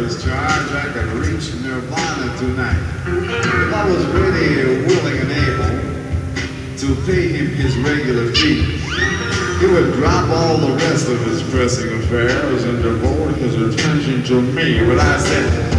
service charge, I could reach nirvana tonight. If I was ready, willing, and able to pay him his regular fee, he would drop all the rest of his pressing affairs and devote his attention to me. But I said,